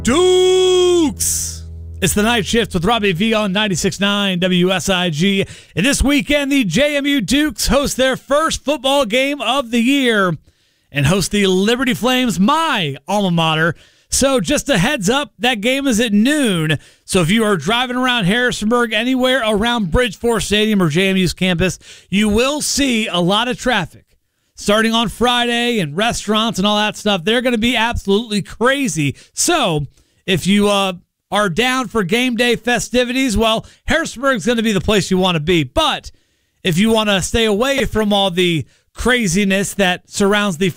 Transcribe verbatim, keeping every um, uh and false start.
Dukes! It's the night shift with Robbie V on ninety-six point nine W S I G. And this weekend, the J M U Dukes host their first football game of the year and host the Liberty Flames, my alma mater. So just a heads up, that game is at noon. So if you are driving around Harrisonburg, anywhere around Bridgeforth Stadium or J M U's campus, you will see a lot of traffic. Starting on Friday and restaurants and all that stuff, they're going to be absolutely crazy. So if you uh, are down for game day festivities, well, Harrisonburg's going to be the place you want to be. But if you want to stay away from all the craziness that surrounds the